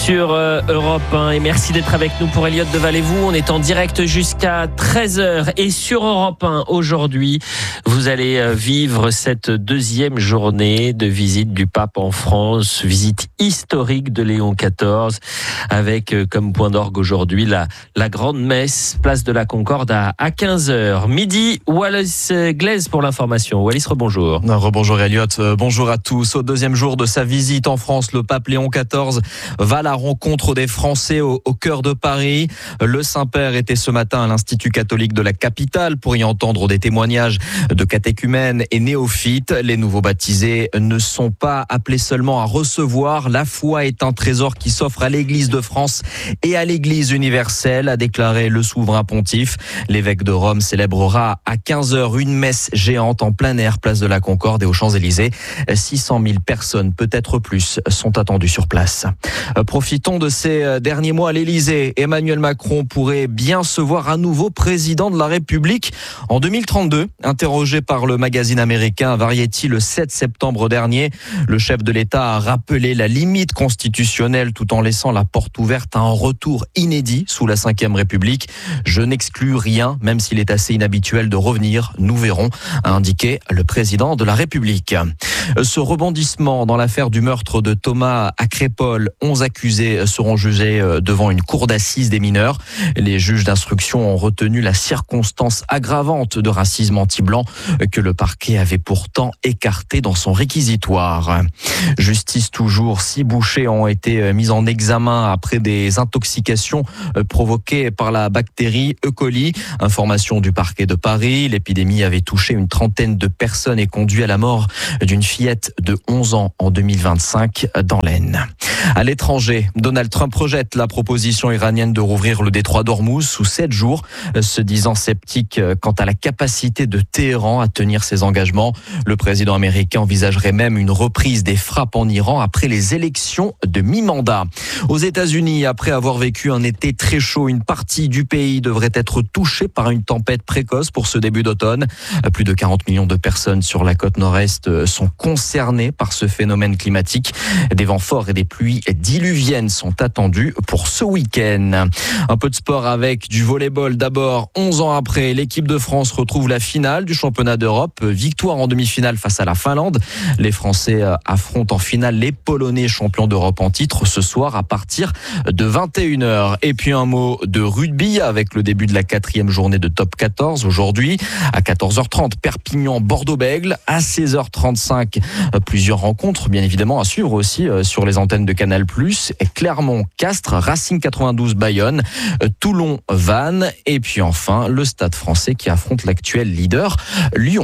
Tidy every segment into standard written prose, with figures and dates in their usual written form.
sur Europe 1 et merci d'être avec nous pour Elliott de Valez-vous. On est en direct jusqu'à 13h et sur Europe 1 aujourd'hui, vous allez vivre cette deuxième journée de visite du pape en France, visite historique de Léon XIV avec comme point d'orgue aujourd'hui la grande messe, place de la Concorde à 15h. Midi, Wallis Glaise pour l'information. Wallis, rebonjour. Rebonjour Elliott, bonjour à tous. Au deuxième jour de sa visite en France, le pape Léon XIV va à la rencontre des Français au cœur de Paris. Le Saint-Père était ce matin à l'Institut catholique de la capitale pour y entendre des témoignages de catéchumènes et néophytes. Les nouveaux baptisés ne sont pas appelés seulement à recevoir. La foi est un trésor qui s'offre à l'Église de France et à l'Église universelle, a déclaré le souverain pontife. L'évêque de Rome célébrera à 15h une messe géante en plein air, place de la Concorde et aux Champs-Élysées. 600 000 personnes, peut-être plus, sont attendues sur place. Profitons de ces derniers mois à l'Élysée. Emmanuel Macron pourrait bien se voir à nouveau président de la République en 2032. Interrogé par le magazine américain Variety le 7 septembre dernier, le chef de l'État a rappelé la limite constitutionnelle tout en laissant la porte ouverte à un retour inédit sous la Ve République. Je n'exclus rien, même s'il est assez inhabituel de revenir. Nous verrons, a indiqué le président de la République. Ce rebondissement dans l'affaire du meurtre de Thomas à Crépol, 11 accusés seront jugés devant une cour d'assises des mineurs. Les juges d'instruction ont retenu la circonstance aggravante de racisme anti-blanc que le parquet avait pourtant écarté dans son réquisitoire. Justice toujours, 6 bouchers ont été mis en examen après des intoxications provoquées par la bactérie E. coli. Information du parquet de Paris, l'épidémie avait touché une trentaine de personnes et conduit à la mort d'une fillette de 11 ans en 2025 dans l'Aisne. À l'étranger, Donald Trump rejette la proposition iranienne de rouvrir le détroit d'Ormuz sous 7 jours, se disant sceptique quant à la capacité de Téhéran à tenir ses engagements. Le président américain envisagerait même une reprise des frappes en Iran après les élections de mi-mandat. Aux États-Unis, après avoir vécu un été très chaud, une partie du pays devrait être touchée par une tempête précoce pour ce début d'automne. Plus de 40 millions de personnes sur la côte nord-est sont concernées par ce phénomène climatique. Des vents forts et des pluies diluviennes sont attendues pour ce week-end. Un peu de sport avec du volley-ball. D'abord, 11 ans après, l'équipe de France retrouve la finale du championnat d'Europe. Victoire en demi-finale face à la Finlande. Les Français affrontent en finale les Polonais champions d'Europe en titre ce soir à partir de 21h. Et puis un mot de rugby avec le début de la 4e journée de top 14 aujourd'hui. À 14h30, Perpignan-Bordeaux-Bègles. À 16h35, plusieurs rencontres bien évidemment à suivre aussi sur les antennes de Canal+. Clermont-Castres, Racing 92 Bayonne, Toulon-Vannes et puis enfin le Stade français qui affronte l'actuel leader Lyon.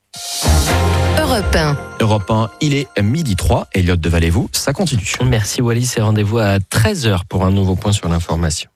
Europe 1, il est 12h03. Elliott de Valez-vous, ça continue. Merci Wallis et rendez-vous à 13h pour un nouveau point sur l'information.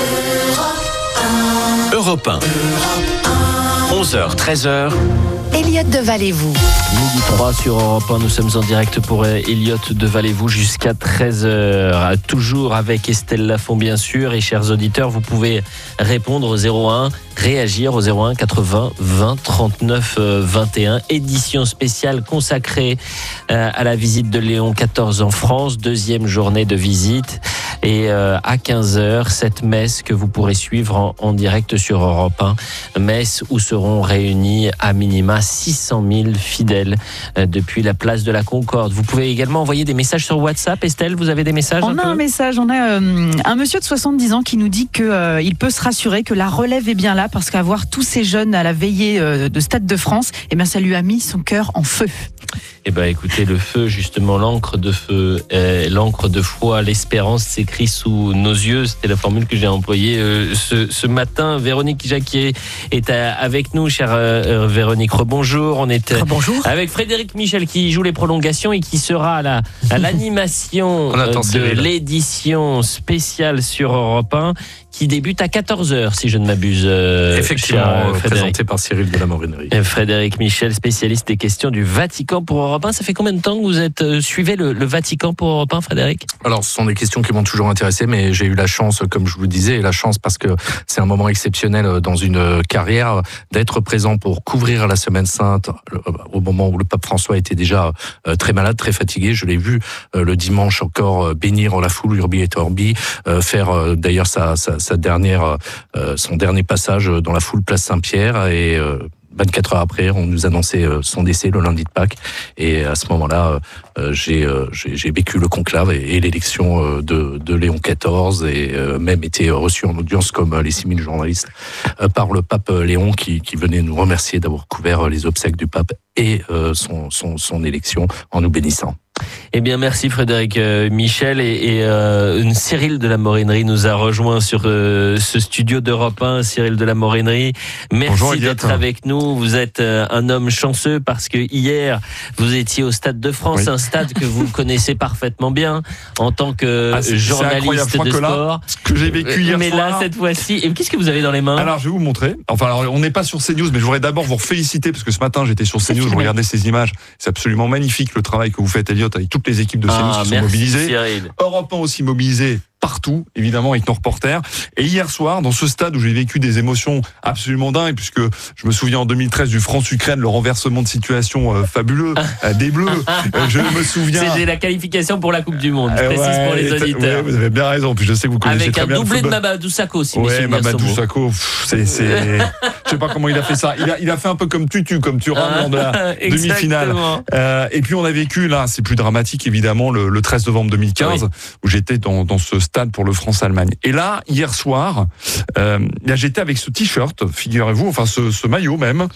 Europe 1. 11h, 13h. Elliott de Valez-vous. 12h03 sur Europe 1, nous sommes en direct pour Elliott de Valez-vous jusqu'à 13h. Toujours avec Estelle Lafont bien sûr. Et chers auditeurs, vous pouvez répondre au 01, réagir au 01 80 20 39 21. Édition spéciale consacrée à la visite de Léon XIV en France. Deuxième journée de visite. Et à 15h, cette messe que vous pourrez suivre en direct sur Europe 1. Messe où seront réunis à minima 600 000 fidèles depuis la place de la Concorde. Vous pouvez également envoyer des messages sur WhatsApp. Estelle, vous avez des messages? On a un message, on a un monsieur de 70 ans qui nous dit qu'il peut se rassurer que la relève est bien là parce qu'à voir tous ces jeunes à la veillée de Stade de France, eh bien, ça lui a mis son cœur en feu. Eh ben, écoutez, le feu, justement, l'encre de feu, l'encre de foi, l'espérance s'écrit sous nos yeux. C'était la formule que j'ai employée ce matin. Véronique Jacquier est avec nous, chère Véronique. Rebonjour. On est avec Frédéric Michel qui joue les prolongations et qui sera à l'animation de l'édition spéciale sur Europe 1 qui débute à 14h, si je ne m'abuse. Effectivement, présenté par Cyril de la Morinerie. Frédéric Michel, spécialiste des questions du Vatican pour Europe 1. Ça fait combien de temps que vous suivez le Vatican pour Europe 1, Frédéric ? Alors, ce sont des questions qui m'ont toujours intéressé, mais j'ai eu la chance, comme je vous le disais, parce que c'est un moment exceptionnel dans une carrière, d'être présent pour couvrir la Semaine Sainte au moment où le pape François était déjà très malade, très fatigué. Je l'ai vu le dimanche encore bénir la foule Urbi et Orbi, faire d'ailleurs son dernier passage dans la foule place Saint-Pierre, et 24 heures après, on nous annonçait son décès le lundi de Pâques. Et à ce moment-là, j'ai vécu le conclave et l'élection de Léon XIV, et même été reçu en audience comme les 6000 journalistes par le pape Léon qui venait nous remercier d'avoir couvert les obsèques du pape et son élection en nous bénissant. Eh bien, merci Frédéric Michel, et Cyril de la Morinerie nous a rejoint sur ce studio d'Europe 1. Cyril de la Morinerie, merci d'être avec nous. Vous êtes un homme chanceux parce que hier vous étiez au Stade de France, un stade que vous connaissez parfaitement bien en tant que journaliste de sport. Ce que j'ai vécu hier soir. Mais là, cette fois-ci, et qu'est-ce que vous avez dans les mains ? Alors, je vais vous montrer. Alors, on n'est pas sur CNews, mais je voudrais d'abord vous féliciter parce que ce matin j'étais sur CNews, je regardais ces images. C'est absolument magnifique le travail que vous faites, Elliot, avec toutes les équipes de CNews qui sont mobilisées. Cyril. Europe 1 aussi mobilisé partout, évidemment, avec nos reporters. Et hier soir, dans ce stade où j'ai vécu des émotions absolument dingues, puisque je me souviens en 2013 du France-Ukraine, le renversement de situation fabuleux des Bleus. Je me souviens. C'était la qualification pour la Coupe du Monde, je précise pour les auditeurs. Vous avez bien raison. Puis je sais que vous connaissez très bien le football. Avec un doublé de Mamadou Sakho, si ouais, Mamadou Sakho, je sais pas comment il a fait ça. Il a fait un peu comme Thuram lors de la demi-finale. Et puis on a vécu, là, c'est plus dramatique évidemment, le 13 novembre 2015, où j'étais dans ce stade pour le France-Allemagne. Et là, hier soir, j'étais avec ce t-shirt, figurez-vous, enfin ce maillot même,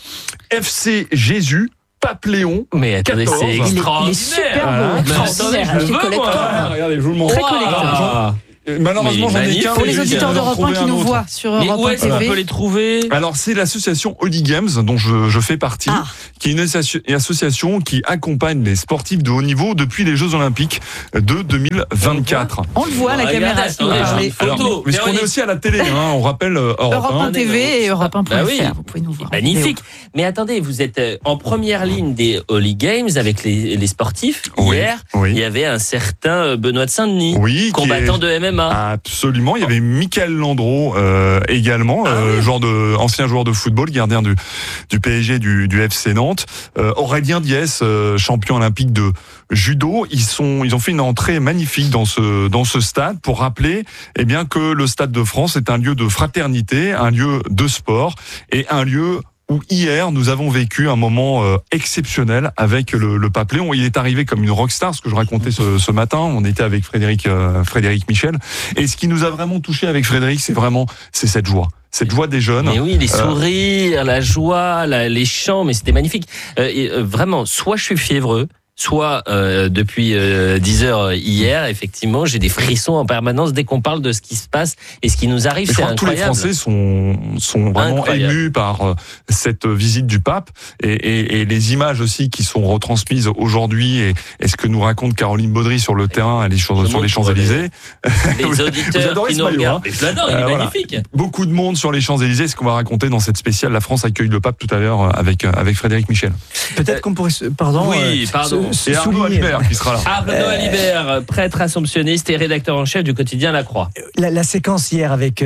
FC Jésus, Pape Léon. Mais attendez, 14. c'est extraordinaire. Il est super beau. Regardez, je vous le montre. Très collector. Malheureusement, j'en ai qu'un. Pour les auditeurs d'Europe 1 qui nous voient sur Europe 1 TV. On peut les trouver. Alors, c'est l'association Holy Games, dont je fais partie, qui est une association qui accompagne les sportifs de haut niveau depuis les Jeux Olympiques de 2024. On le voit à la caméra. Mais ce qu'on est aussi à la télé, on rappelle Europe 1 TV et Europe 1.fr. Vous pouvez nous voir. Magnifique. Mais attendez, vous êtes en première ligne des Holy Games avec les sportifs. Hier, il y avait un certain Benoît de Saint-Denis, combattant de MMA. Absolument, il y avait Michael Landreau également, ancien joueur de football, gardien du PSG, du FC Nantes. Aurélien Diès, champion olympique de judo. Ils ont fait une entrée magnifique dans ce stade pour rappeler que le Stade de France est un lieu de fraternité, un lieu de sport et un lieu où hier nous avons vécu un moment exceptionnel avec le pape Léon. Il est arrivé comme une rockstar, ce que je racontais ce matin. On était avec Frédéric Michel. Et ce qui nous a vraiment touché avec Frédéric, c'est cette joie. Cette joie des jeunes. Mais oui, les sourires, la joie, les chants, mais c'était magnifique. Vraiment, soit je suis fiévreux, soit depuis 10 heures hier, effectivement, j'ai des frissons en permanence dès qu'on parle de ce qui se passe et ce qui nous arrive. C'est incroyable. Tous les Français sont vraiment émus par cette visite du pape et les images aussi qui sont retransmises aujourd'hui et ce que nous raconte Caroline Baudry sur le terrain, sur les Champs-Élysées. Les auditeurs qui nous regardent. Je l'adore, il est magnifique. Beaucoup de monde sur les Champs-Élysées, ce qu'on va raconter dans cette spéciale. La France accueille le pape tout à l'heure avec Frédéric Michel. Peut-être qu'on pourrait... Pardon. Oui, pardon. Et Arnaud Alibert qui sera là. Arnaud Alibert, prêtre assomptionniste et rédacteur en chef du quotidien La Croix. La séquence hier avec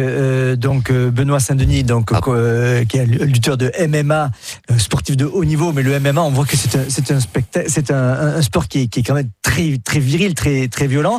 Benoît Saint-Denis, qui est lutteur de MMA, sportif de haut niveau, mais le MMA, on voit que c'est un sport qui est quand même très très viril, très très violent.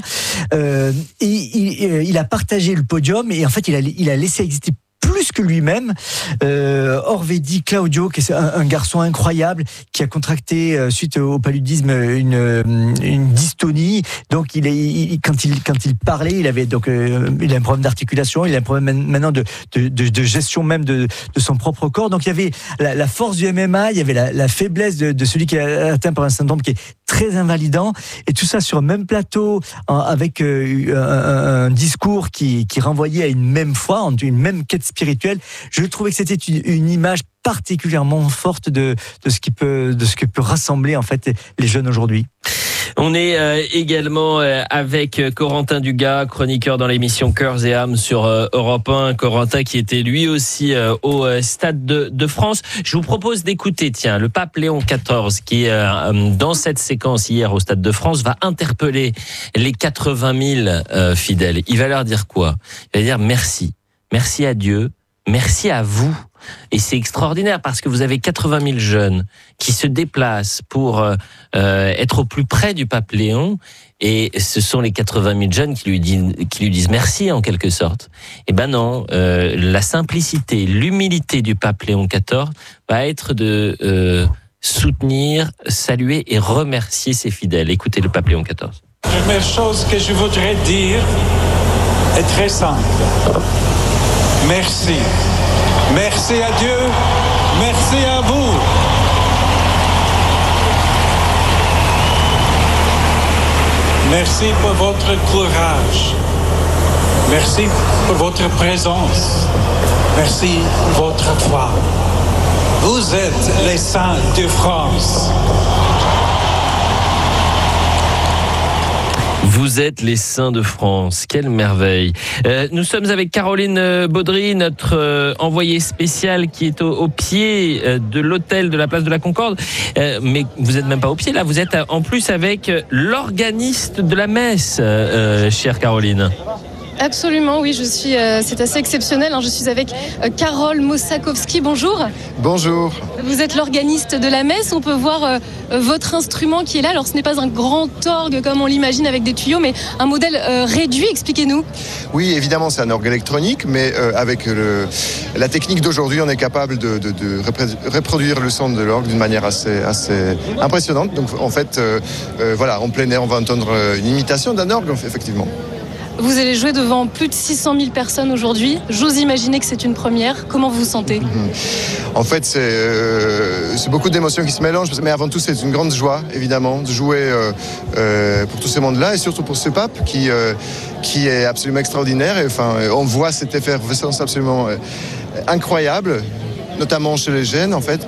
Il a partagé le podium et en fait il a laissé exister plus que lui-même, Orvedi Claudio, qui est un garçon incroyable, qui a contracté suite au paludisme une dystonie. Donc quand il parlait, il a un problème d'articulation, il a un problème maintenant de gestion même de son propre corps. Donc il y avait la force du MMA, il y avait la faiblesse de celui qui est atteint par un syndrome qui est très invalidant, et tout ça sur un même plateau avec un discours qui renvoyait à une même foi, une même quête spirituelle. Je trouvais que c'était une image particulièrement forte de ce qui peut rassembler en fait les jeunes aujourd'hui. On est également avec Corentin Dugas, chroniqueur dans l'émission Cœurs et âmes sur Europe 1. Corentin qui était lui aussi au Stade de France. Je vous propose d'écouter, le pape Léon XIV qui, dans cette séquence hier au Stade de France, va interpeller les 80 000 fidèles. Il va leur dire quoi ? Il va dire merci. Merci à Dieu. Merci à vous. Et c'est extraordinaire parce que vous avez 80 000 jeunes qui se déplacent pour être au plus près du pape Léon. Et ce sont les 80 000 jeunes qui lui disent merci en quelque sorte. Eh ben non, la simplicité, l'humilité du pape Léon XIV va être de soutenir, saluer et remercier ses fidèles. Écoutez le pape Léon XIV. La première chose que je voudrais dire est très simple. Merci. Merci à Dieu. Merci à vous. Merci pour votre courage. Merci pour votre présence. Merci pour votre foi. Vous êtes les saints de France. Vous êtes les saints de France, quelle merveille. Nous sommes avec Caroline Baudry, notre envoyée spéciale qui est au pied de l'hôtel de la place de la Concorde. Mais vous n'êtes même pas au pied là, vous êtes en plus avec l'organiste de la messe, chère Caroline. Absolument, oui, je suis. C'est assez exceptionnel. Je suis avec Karol Mosakowski. Bonjour. Bonjour. Vous êtes l'organiste de la messe. On peut voir votre instrument qui est là. Alors, ce n'est pas un grand orgue comme on l'imagine avec des tuyaux, mais un modèle réduit. Expliquez-nous. Oui, évidemment, c'est un orgue électronique, mais avec la technique d'aujourd'hui, on est capable de reproduire le son de l'orgue d'une manière assez impressionnante. Donc, en fait, voilà, en plein air, on va entendre une imitation d'un orgue, effectivement. Vous allez jouer devant plus de 600 000 personnes aujourd'hui. J'ose imaginer que c'est une première. Comment vous vous sentez ? En fait, c'est beaucoup d'émotions qui se mélangent. Mais avant tout, c'est une grande joie, évidemment, de jouer pour tout ce monde-là et surtout pour ce pape qui est absolument extraordinaire. Et, enfin, on voit cette effervescence absolument incroyable, notamment chez les jeunes, en fait.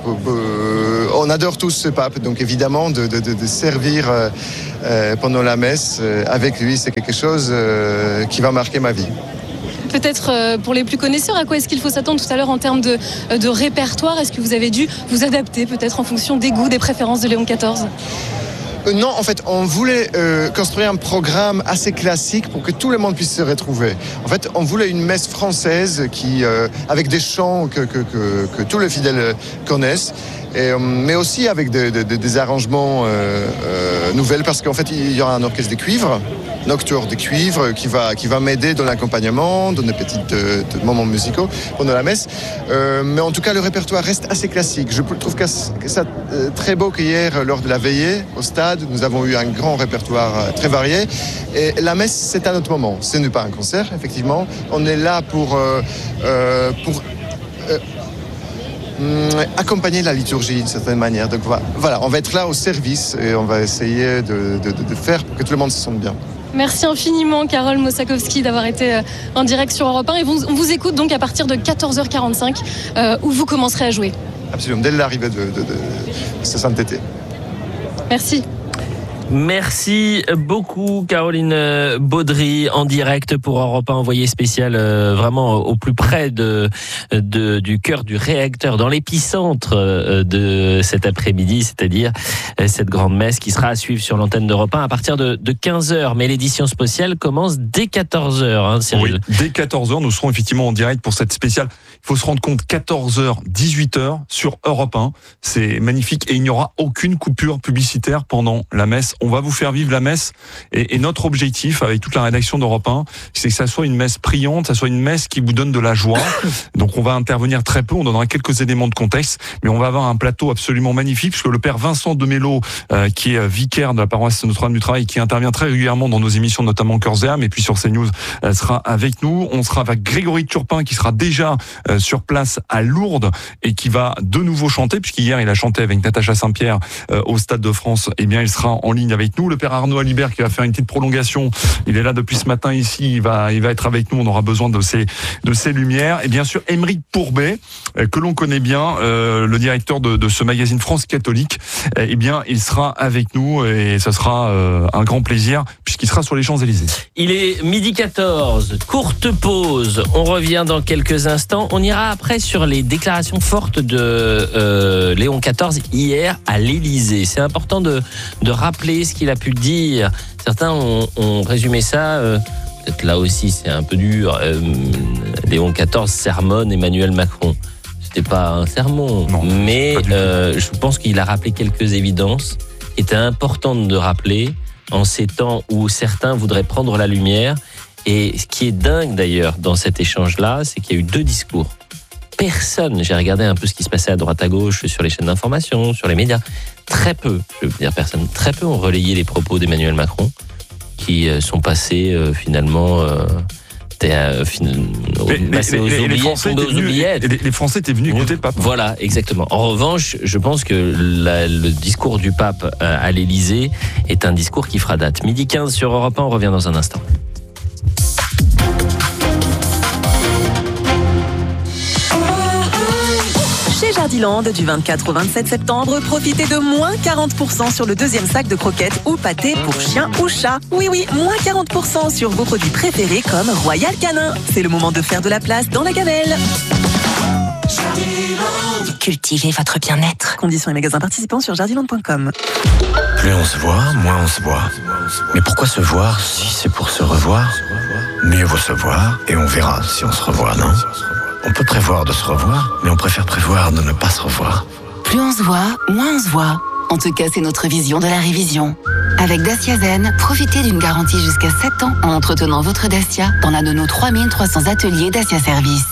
On adore tous ce pape, donc évidemment, de servir pendant la messe avec lui, c'est quelque chose qui va marquer ma vie. Peut-être pour les plus connaisseurs, à quoi est-ce qu'il faut s'attendre tout à l'heure en termes de répertoire ? Est-ce que vous avez dû vous adapter peut-être en fonction des goûts, des préférences de Léon XIV ? Non, en fait, on voulait construire un programme assez classique pour que tout le monde puisse se retrouver. En fait, on voulait une messe française avec des chants que tous les fidèles connaissent, mais aussi avec des arrangements nouvelles, parce qu'en fait, il y aura un orchestre de cuivre, nocturne de cuivre, qui va m'aider dans l'accompagnement, dans des petits moments musicaux pendant la messe. Mais en tout cas, le répertoire reste assez classique. Je trouve que ça très beau qu'hier, lors de la veillée au stade, nous avons eu un grand répertoire très varié. Et la messe, c'est un autre moment. Ce n'est pas un concert, effectivement. On est là pour accompagner la liturgie d'une certaine manière. Donc voilà, on va être là au service et on va essayer de faire pour que tout le monde se sente bien. Merci infiniment, Karol Mosakowski, d'avoir été en direct sur Europe 1. Et on vous écoute donc à partir de 14h45, où vous commencerez à jouer. Absolument, dès l'arrivée de ce saint-été. Merci. Merci beaucoup Caroline Baudry en direct pour Europe 1, envoyé spécial vraiment au plus près du cœur du réacteur, dans l'épicentre de cet après-midi, c'est-à-dire cette grande messe qui sera à suivre sur l'antenne d'Europe 1 à partir de 15h. Mais l'édition spéciale commence dès 14h, Cyril. Oui, dès 14h, nous serons effectivement en direct pour cette spéciale. Il faut se rendre compte, 14h, 18h sur Europe 1. C'est magnifique et il n'y aura aucune coupure publicitaire pendant la messe. On va vous faire vivre la messe et notre objectif avec toute la rédaction d'Europe 1, c'est que ça soit une messe priante, ça soit une messe qui vous donne de la joie. Donc on va intervenir très peu, on donnera quelques éléments de contexte, mais on va avoir un plateau absolument magnifique puisque le père Vincent Demello, qui est vicaire de la paroisse Notre-Dame du Travail, qui intervient très régulièrement dans nos émissions, notamment Cœurs et âmes, et puis sur CNews, sera avec nous. On sera avec Grégory Turpin qui sera déjà sur place à Lourdes et qui va de nouveau chanter, puisqu'hier il a chanté avec Natacha Saint-Pierre au Stade de France. Eh bien il sera en ligne ligne avec nous. Le père Arnaud Alibert qui va faire une petite prolongation. Il est là depuis ce matin ici. Il va être avec nous. On aura besoin de ces lumières. Et bien sûr, Aymeric Pourbet, que l'on connaît bien, le directeur de ce magazine France Catholique. Eh bien, il sera avec nous et ce sera un grand plaisir puisqu'il sera sur les Champs-Élysées. Il est 12h14, courte pause. On revient dans quelques instants. On ira après sur les déclarations fortes de Léon XIV hier à l'Élysée. C'est important de rappeler ce qu'il a pu dire. Certains ont résumé ça, peut-être là aussi c'est un peu dur. Léon XIV sermonne Emmanuel Macron. C'était pas un sermon, non, mais je pense qu'il a rappelé quelques évidences qui étaient importantes de rappeler en ces temps où certains voudraient prendre la lumière. Et ce qui est dingue d'ailleurs dans cet échange-là, c'est qu'il y a eu 2 discours. Personne, j'ai regardé un peu ce qui se passait à droite à gauche sur les chaînes d'information, sur les médias, très peu ont relayé les propos d'Emmanuel Macron qui sont passés finalement... Les Français étaient venus écouter le pape. Voilà, exactement. En revanche, je pense que le discours du pape à l'Élysée est un discours qui fera date. 12h15 sur Europe 1, on revient dans un instant. Chez Jardiland, du 24 au 27 septembre, profitez de moins 40% sur le 2e sac de croquettes ou pâtés pour chien ou chat. Oui, moins 40% sur vos produits préférés comme Royal Canin. C'est le moment de faire de la place dans la gamelle. Cultivez votre bien-être. Conditions et magasins participants sur jardiland.com. Plus on se voit, moins on se voit. Mais pourquoi se voir si c'est pour se revoir? Mieux vaut se voir et on verra si on se revoit, non? On peut prévoir de se revoir, mais on préfère prévoir de ne pas se revoir. Plus on se voit, moins on se voit. En tout cas, c'est notre vision de la révision. Avec Dacia Zen, profitez d'une garantie jusqu'à 7 ans en entretenant votre Dacia dans l'un de nos 3300 ateliers Dacia Service.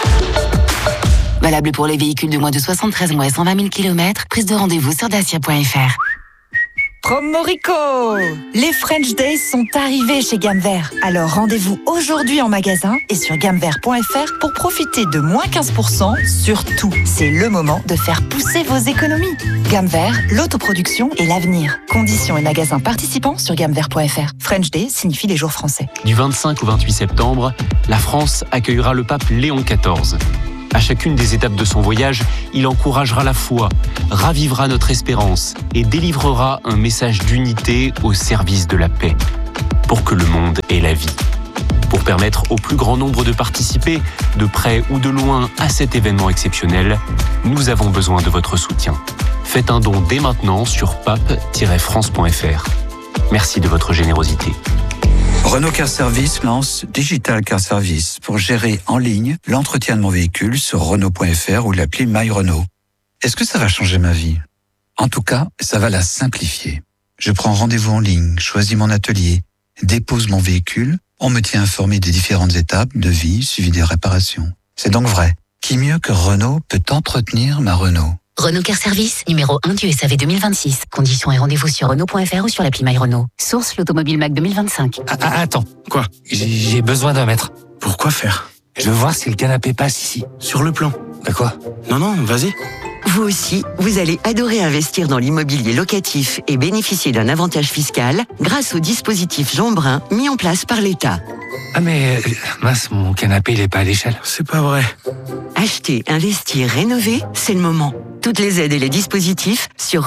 Valable pour les véhicules de moins de 73 mois et 120 000 km. Prise de rendez-vous sur dacia.fr. Promorico! Les French Days sont arrivés chez Gamme Vert. Alors rendez-vous aujourd'hui en magasin et sur gammevert.fr pour profiter de moins 15% sur tout. C'est le moment de faire pousser vos économies. Gamme Vert, l'autoproduction et l'avenir. Conditions et magasins participants sur gammevert.fr. French Day signifie les jours français. Du 25 au 28 septembre, la France accueillera le pape Léon XIV. À chacune des étapes de son voyage, il encouragera la foi, ravivera notre espérance et délivrera un message d'unité au service de la paix, pour que le monde ait la vie. Pour permettre au plus grand nombre de participer, de près ou de loin, à cet événement exceptionnel, nous avons besoin de votre soutien. Faites un don dès maintenant sur pape-france.fr. Merci de votre générosité. Renault Car Service lance Digital Car Service pour gérer en ligne l'entretien de mon véhicule sur Renault.fr ou l'appli My Renault. Est-ce que ça va changer ma vie? En tout cas, ça va la simplifier. Je prends rendez-vous en ligne, choisis mon atelier, dépose mon véhicule, on me tient informé des différentes étapes de vie suivi des réparations. C'est donc vrai. Qui mieux que Renault peut entretenir ma Renault? Renault Car Service, numéro 1 du SAV 2026. Conditions et rendez-vous sur Renault.fr ou sur l'appli My Renault. Source l'Automobile Mac 2025. Attends, quoi? J'ai besoin d'un mètre. Pourquoi faire? Je veux voir si le canapé passe ici. Sur le plan. Bah quoi? Non, vas-y. Vous aussi, vous allez adorer investir dans l'immobilier locatif et bénéficier d'un avantage fiscal grâce au dispositif Jean Brun mis en place par l'État. Ah mais, mince, mon canapé, il est pas à l'échelle. C'est pas vrai. Acheter, investir, rénover, c'est le moment. Toutes les aides et les dispositifs sur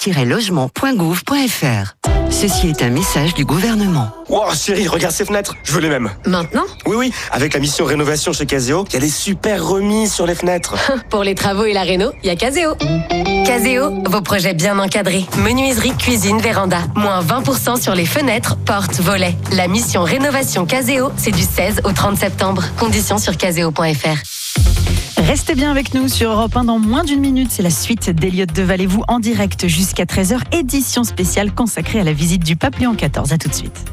relance-logement.gouv.fr. Ceci est un message du gouvernement. Wow, chérie, regarde ces fenêtres, je veux les mêmes. Maintenant? Oui, avec la mission rénovation chez Caseo, il y a des super remises sur les fenêtres. Pour les travaux et la réno, il y a Caseo. Caseo, vos projets bien encadrés. Menuiserie, cuisine, véranda. Moins 20% sur les fenêtres, portes, volets. La mission rénovation Caseo, c'est du 16 au 30 septembre. Conditions sur caseo.fr. Restez bien avec nous sur Europe 1 dans moins d'une minute. C'est la suite d'Elliott de Vallée-vous en direct jusqu'à 13h. Édition spéciale consacrée à la visite du pape Léon XIV. À tout de suite.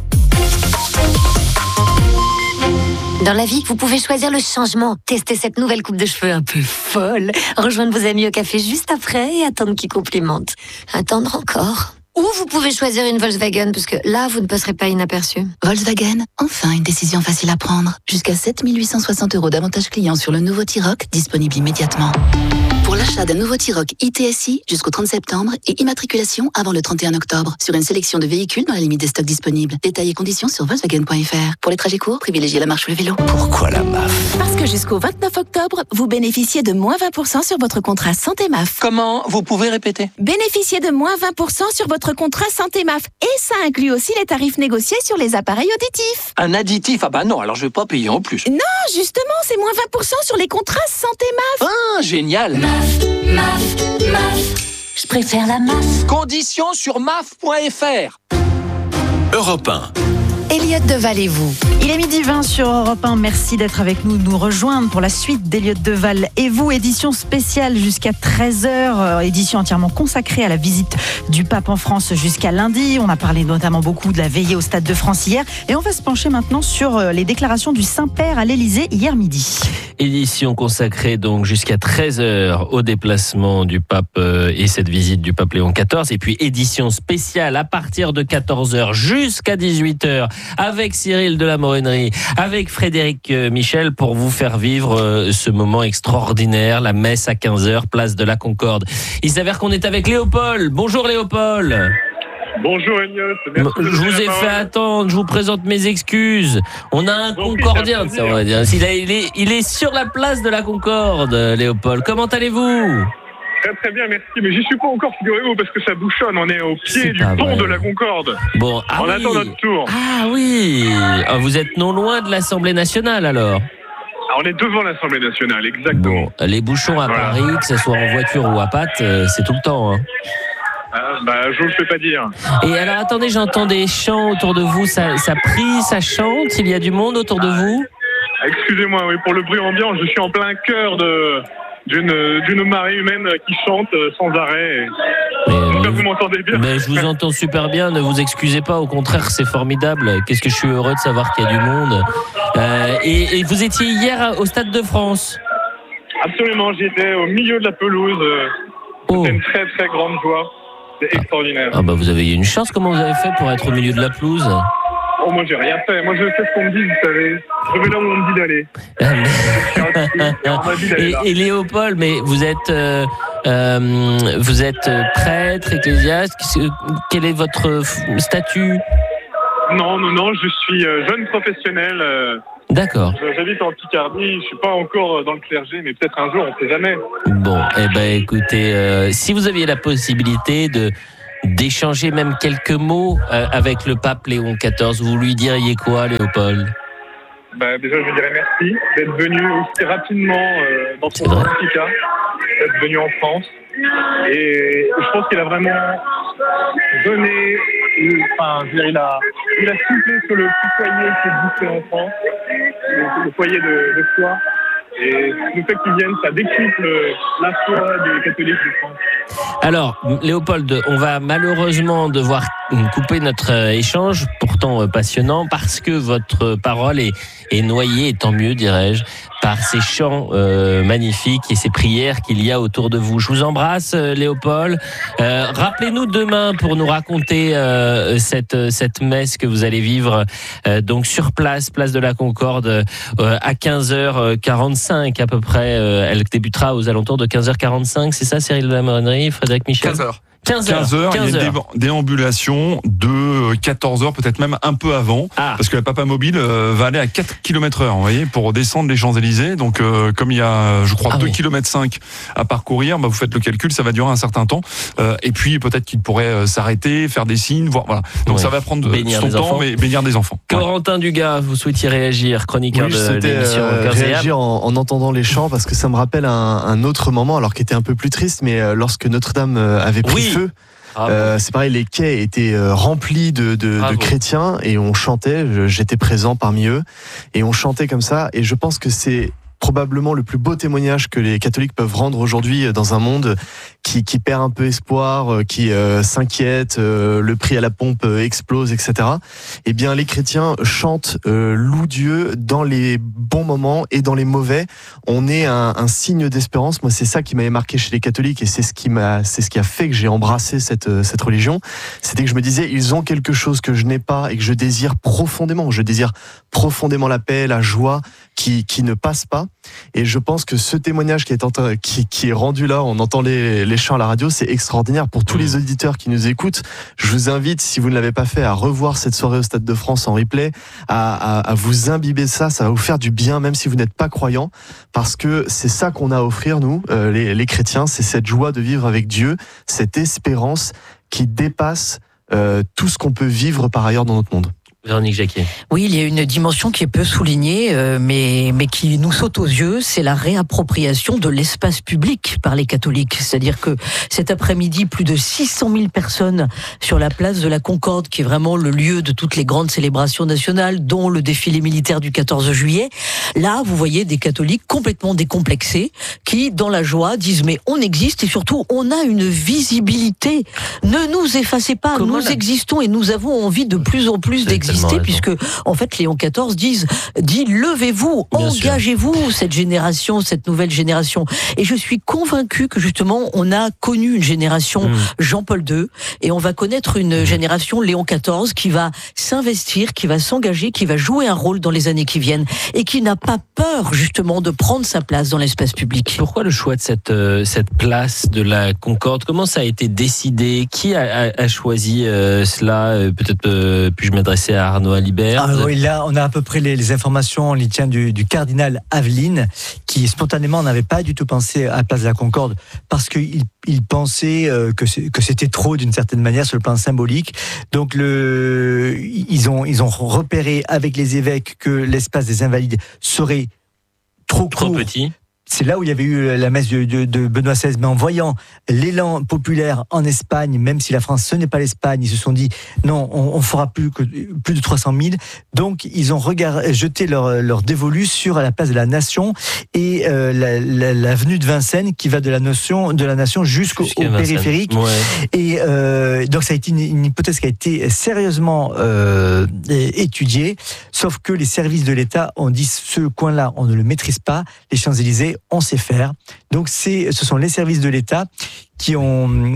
Dans la vie, vous pouvez choisir le changement. Tester cette nouvelle coupe de cheveux un peu folle. Rejoindre vos amis au café juste après et attendre qu'ils complimentent. Attendre encore. Ou vous pouvez choisir une Volkswagen, parce que là, vous ne passerez pas inaperçu. Volkswagen, enfin une décision facile à prendre. Jusqu'à 7 860 € d'avantage client sur le nouveau T-Roc, disponible immédiatement. Pour l'achat d'un nouveau T-Roc ITSI jusqu'au 30 septembre et immatriculation avant le 31 octobre sur une sélection de véhicules dans la limite des stocks disponibles. Détails et conditions sur Volkswagen.fr. Pour les trajets courts, privilégiez la marche ou le vélo. Pourquoi la MAF? Parce que jusqu'au 29 octobre, vous bénéficiez de moins 20% sur votre contrat Santé MAF. Comment? Vous pouvez répéter? Bénéficiez de moins 20% sur votre contrat Santé MAF. Et ça inclut aussi les tarifs négociés sur les appareils auditifs. Un additif? Ah bah non, alors je vais pas payer en plus. Non, justement, c'est moins 20% sur les contrats Santé MAF. Ah, génial. Je préfère la MAF. Conditions sur maf.fr. Europe 1. Elliot Deval et vous. Il est 12h20 sur Europe 1. Merci d'être avec nous rejoindre pour la suite d'Elliot Deval et vous. Édition spéciale jusqu'à 13h. Édition entièrement consacrée à la visite du pape en France jusqu'à lundi. On a parlé notamment beaucoup de la veillée au Stade de France hier. Et on va se pencher maintenant sur les déclarations du Saint-Père à l'Élysée hier midi. Édition consacrée donc jusqu'à 13h au déplacement du pape et cette visite du pape Léon XIV. Et puis édition spéciale à partir de 14h jusqu'à 18h avec Cyril de la Morinerie, avec Frédéric Michel pour vous faire vivre ce moment extraordinaire, la messe à 15h, place de la Concorde. Il s'avère qu'on est avec Léopold. Bonjour Léopold. Bonjour Elliot. Je vous ai fait attendre, je vous présente mes excuses. On a un concordien, ça on va dire. Il est sur la place de la Concorde, Léopold. Comment allez-vous ? Très très bien, merci. Mais j'y suis pas encore, figurez-vous, parce que ça bouchonne. On est au pied du pont de la Concorde. Bon, on attend notre tour. Ah oui. Vous êtes non loin de l'Assemblée nationale alors. On est devant l'Assemblée nationale, exactement. Bon, les bouchons à Paris, que ce soit en voiture ou à pattes, c'est tout le temps. Hein. Je ne le fais pas dire. Et alors attendez, j'entends des chants autour de vous. Ça prie, ça chante. Il y a du monde autour de vous. Excusez-moi, oui, pour le bruit ambiant, je suis en plein cœur d'une marée humaine qui chante sans arrêt. J'espère que vous m'entendez bien. Mais je vous entends super bien, ne vous excusez pas, au contraire c'est formidable. Qu'est-ce que je suis heureux de savoir qu'il y a du monde. Et vous étiez hier au Stade de France? Absolument, j'étais au milieu de la pelouse. C'était une très très grande joie. C'est extraordinaire. Ah bah vous avez eu une chance. Comment vous avez fait pour être au milieu de la pelouse? Oh, moi j'ai rien fait. Moi je fais ce qu'on me dit, vous savez. Je vais là où on me dit d'aller. Et Léopold, mais vous êtes prêtre, ecclésiaste. Quel est votre statut? Non, je suis jeune professionnel. D'accord. J'habite en Picardie, je suis pas encore dans le clergé, mais peut-être un jour, on sait jamais. Bon, écoutez, si vous aviez la possibilité d'échanger même quelques mots avec le pape Léon XIV, vous lui diriez quoi, Léopold? Déjà, je lui dirais merci d'être venu aussi rapidement dans son pontificat, d'être venu en France. Et je pense qu'il a vraiment donné, il a soufflé sur le petit foyer qui existait en France, le foyer de foi. Et le fait qu'ils viennent, ça décuple la foi des catholiques de France. Alors, Léopold, on va malheureusement devoir couper notre échange, pourtant passionnant, parce que votre parole est noyée, et tant mieux, dirais-je, par ces chants magnifiques et ces prières qu'il y a autour de vous. Je vous embrasse, Léopold. Rappelez-nous demain pour nous raconter cette messe que vous allez vivre donc sur place de la Concorde à 15h45 à peu près. Elle débutera aux alentours de 15h45, c'est ça, Cyril de la Morinerie, Frédéric Michel? 15h. 15h, il y a une déambulation de 14h, peut-être même un peu avant, parce que la Papa Mobile va aller à 4 km/h, vous voyez, pour descendre les Champs-Élysées. Donc, comme il y a, je crois, 2,5 km à parcourir, vous faites le calcul, ça va durer un certain temps. Et puis, peut-être qu'il pourrait s'arrêter, faire des signes, voir, voilà. Donc, ça va prendre son temps, mais bénir des enfants. Corentin Dugas, vous souhaitiez réagir, chroniqueur de l'émission réagir en entendant les chants, parce que ça me rappelle un autre moment, alors qui était un peu plus triste, mais lorsque Notre-Dame avait pris feu. C'est pareil, les quais étaient remplis de chrétiens et on chantait, j'étais présent parmi eux et on chantait comme ça, et je pense que c'est probablement le plus beau témoignage que les catholiques peuvent rendre aujourd'hui dans un monde qui perd un peu espoir, qui s'inquiète, le prix à la pompe explose, etc. Eh bien, les chrétiens chantent, louent Dieu dans les bons moments et dans les mauvais. On est un signe d'espérance. Moi, c'est ça qui m'avait marqué chez les catholiques, et c'est ce qui a fait que j'ai embrassé cette religion. C'était que je me disais, ils ont quelque chose que je n'ai pas et que je désire profondément. Je désire profondément la paix, la joie qui ne passe pas. Et je pense que ce témoignage qui est rendu là, on entend les chants à la radio, c'est extraordinaire pour tous les auditeurs qui nous écoutent. Je vous invite, si vous ne l'avez pas fait, à revoir cette soirée au Stade de France en replay, à vous imbiber ça va vous faire du bien, même si vous n'êtes pas croyant, parce que c'est ça qu'on a à offrir, nous, les chrétiens, c'est cette joie de vivre avec Dieu, cette espérance qui dépasse tout ce qu'on peut vivre par ailleurs dans notre monde. Véronique Jacquet. Oui, il y a une dimension qui est peu soulignée, mais qui nous saute aux yeux, c'est la réappropriation de l'espace public par les catholiques. C'est-à-dire que cet après-midi, plus de 600 000 personnes sur la place de la Concorde, qui est vraiment le lieu de toutes les grandes célébrations nationales, dont le défilé militaire du 14 juillet. Là, vous voyez des catholiques complètement décomplexés, qui, dans la joie, disent mais on existe et surtout on a une visibilité. Ne nous effacez pas, nous existons et nous avons envie de plus en plus d'exister. Puisque en fait Léon XIV dit levez-vous, engagez-vous, cette génération, cette nouvelle génération. Et je suis convaincu que justement on a connu une génération Jean-Paul II et on va connaître une génération Léon XIV qui va s'investir, qui va s'engager, qui va jouer un rôle dans les années qui viennent et qui n'a pas peur justement de prendre sa place dans l'espace public. Pourquoi le choix de cette place de la Concorde? Comment ça a été décidé? Qui a choisi cela? Peut-être puis-je m'adresser à Arnaud Alibert. Oui, là, on a à peu près les informations, on les tient du cardinal Aveline, qui spontanément n'avait pas du tout pensé à la place de la Concorde, parce qu'il pensait que c'était trop d'une certaine manière sur le plan symbolique. Donc ils ont repéré avec les évêques que l'espace des Invalides serait trop petit. C'est là où il y avait eu la messe de Benoît XVI. Mais en voyant l'élan populaire en Espagne, même si la France, ce n'est pas l'Espagne, ils se sont dit, non, on fera plus de 300 000. Donc, ils ont jeté leur dévolu sur la place de la Nation et l'avenue de Vincennes qui va de la Nation jusqu'au périphérique. Ouais. Et donc, ça a été une hypothèse qui a été sérieusement étudiée, sauf que les services de l'État ont dit, ce coin-là, on ne le maîtrise pas. Les Champs-Élysées, on sait faire. Donc ce sont les services de l'État qui ont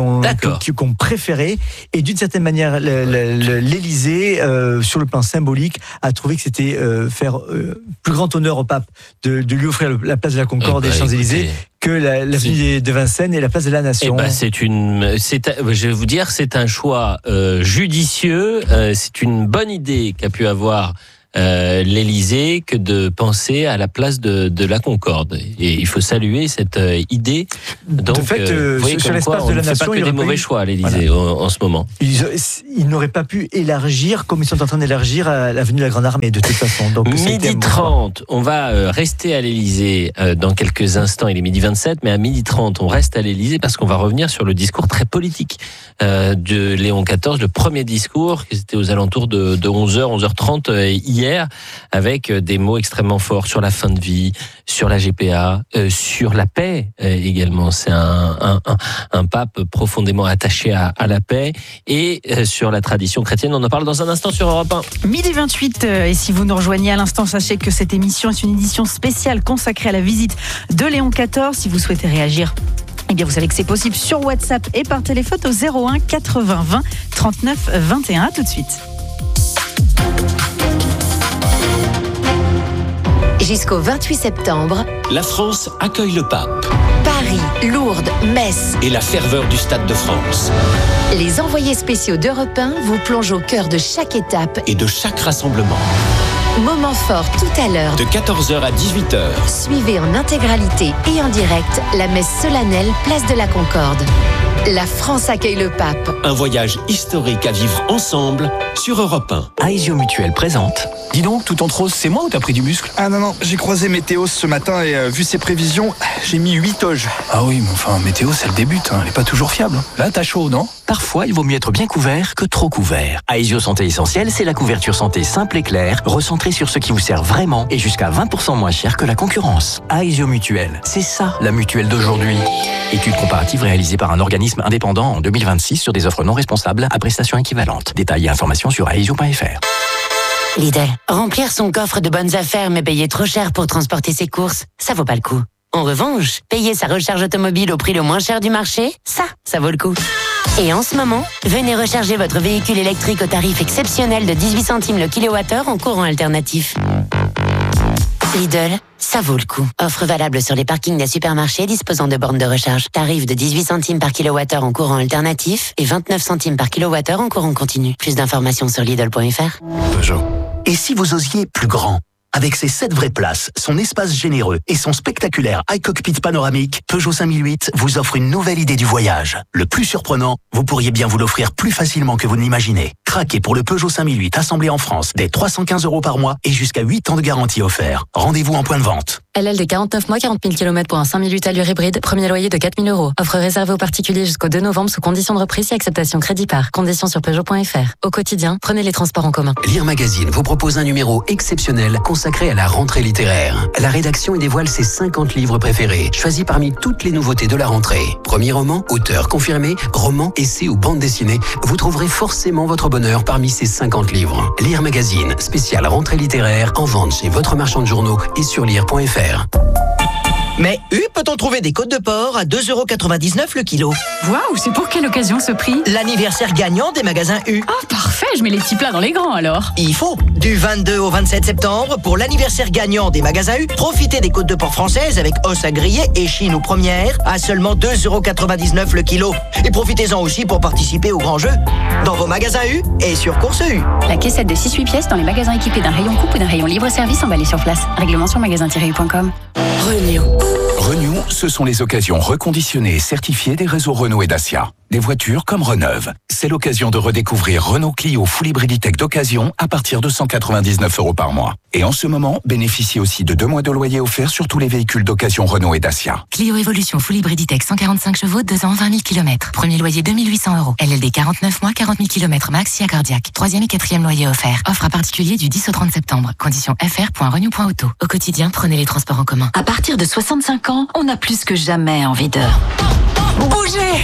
préféré, et d'une certaine manière l'Élysée, sur le plan symbolique, a trouvé que c'était faire plus grand honneur au pape de lui offrir la place de la Concorde et les Champs-Élysées que l'avenue de Vincennes et la place de la Nation. Je vais vous dire, c'est un choix judicieux, c'est une bonne idée qu'a pu avoir l'Élysée que de penser à la place de la Concorde. Et il faut saluer cette idée. Donc, de fait, vous voyez sur l'espace de la Nation, il n'y a pas que des mauvais choix à l'Élysée en ce moment. Ils n'auraient pas pu élargir comme ils sont en train d'élargir à l'avenue de la Grande Armée de toute façon. Donc, 12h30, on va rester à l'Élysée dans quelques instants. Il est 12h27, mais à 12h30, on reste à l'Élysée parce qu'on va revenir sur le discours très politique de Léon XIV, le premier discours qui était aux alentours de 11h, 11h30 hier, avec des mots extrêmement forts sur la fin de vie, sur la GPA, sur la paix également. C'est un pape profondément attaché à la paix et sur la tradition chrétienne. On en parle dans un instant sur Europe 1. 12h28, et si vous nous rejoignez à l'instant, sachez que cette émission est une édition spéciale consacrée à la visite de Léon XIV. Si vous souhaitez réagir, eh bien vous savez que c'est possible sur WhatsApp et par téléphone au 01 80 20 39 21. À tout de suite. Jusqu'au 28 septembre, la France accueille le pape. Paris, Lourdes, Metz et la ferveur du Stade de France. Les envoyés spéciaux d'Europe 1 vous plongent au cœur de chaque étape et de chaque rassemblement. Moment fort tout à l'heure. De 14h à 18h. Suivez en intégralité et en direct la messe solennelle Place de la Concorde. La France accueille le pape. Un voyage historique à vivre ensemble sur Europe 1. Aesio Mutuel présente. Dis donc, tout en rose, c'est moi ou t'as pris du muscle? Ah non, j'ai croisé Météo ce matin et vu ses prévisions, j'ai mis 8 toges. Ah oui, mais enfin, Météo, c'est le début, elle est pas toujours fiable. Là, t'as chaud, non? Parfois, il vaut mieux être bien couvert que trop couvert. Aesio Santé Essentielle, c'est la couverture santé simple et claire, recentrée sur ce qui vous sert vraiment et jusqu'à 20% moins cher que la concurrence. Aesio Mutuel, c'est ça, la mutuelle d'aujourd'hui. Étude comparative réalisée par un organisme indépendant en 2026 sur des offres non responsables à prestations équivalentes. Détails et informations sur aesio.fr. Lidl, remplir son coffre de bonnes affaires mais payer trop cher pour transporter ses courses, ça vaut pas le coup. En revanche, payer sa recharge automobile au prix le moins cher du marché, ça vaut le coup. Et en ce moment, venez recharger votre véhicule électrique au tarif exceptionnel de 18 centimes le kilowattheure en courant alternatif. Lidl, ça vaut le coup. Offre valable sur les parkings des supermarchés disposant de bornes de recharge. Tarif de 18 centimes par kilowattheure en courant alternatif et 29 centimes par kilowattheure en courant continu. Plus d'informations sur Lidl.fr. Peugeot. Et si vous osiez plus grand ? Avec ses 7 vraies places, son espace généreux et son spectaculaire iCockpit panoramique, Peugeot 5008 vous offre une nouvelle idée du voyage. Le plus surprenant, vous pourriez bien vous l'offrir plus facilement que vous ne l'imaginez. Craquez pour le Peugeot 5008 assemblé en France dès 315 € par mois et jusqu'à 8 ans de garantie offert. Rendez-vous en point de vente. LLD 49 mois, 40 000 km pour un 5008 allure hybride, premier loyer de 4 000 €. Offre réservée aux particuliers jusqu'au 2 novembre sous condition de reprise et acceptation crédit par. Conditions sur Peugeot.fr. Au quotidien, prenez les transports en commun. Lire Magazine vous propose un numéro exceptionnel consacré à la rentrée littéraire. La rédaction y dévoile ses 50 livres préférés, choisis parmi toutes les nouveautés de la rentrée. Premier roman, auteur confirmé, roman, essai ou bande dessinée, vous trouverez forcément votre bonheur parmi ces 50 livres. Lire Magazine, spécial rentrée littéraire, en vente chez votre marchand de journaux et sur lire.fr. Mais peut-on trouver des côtes de porc à 2,99 € le kilo? Waouh, c'est pour quelle occasion ce prix? L'anniversaire gagnant des magasins U. Oh, parfait, je mets les petits plats dans les grands alors. Il faut. Du 22 au 27 septembre, pour l'anniversaire gagnant des magasins U, profitez des côtes de porc françaises avec os à griller et chine ou première à seulement 2,99 € le kilo. Et profitez-en aussi pour participer au grand jeu dans vos magasins U et sur Course U. La caissette de 6-8 pièces dans les magasins équipés d'un rayon coupe ou d'un rayon libre-service emballé sur place. Règlement sur magasin-u.com. Renew, ce sont les occasions reconditionnées et certifiées des réseaux Renault et Dacia. Des voitures comme Reneuve. C'est l'occasion de redécouvrir Renault Clio Full Hybriditech d'occasion à partir de 199 € par mois. Et en ce moment, bénéficiez aussi de 2 mois de loyer offert sur tous les véhicules d'occasion Renault et Dacia. Clio Evolution Full Hybriditech 145 chevaux, 2 ans, 20 000 km. Premier loyer 2 800 €. LLD 49 mois, 40 000 km max, si cardiaque. 3e et 4e loyer offert. Offre à particulier du 10 au 30 septembre. Conditions fr.renew.auto. Au quotidien, prenez les transports en commun. À partir de 65 ans, on a plus que jamais envie de bouger.